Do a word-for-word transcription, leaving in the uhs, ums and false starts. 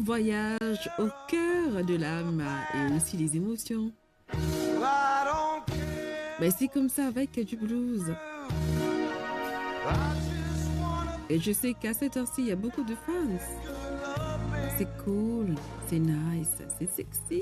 voyage au cœur de l'âme et aussi les émotions. Mais c'est comme ça avec du blues. Et je sais qu'à cette heure-ci, il y a beaucoup de fans. C'est cool, c'est nice, c'est sexy.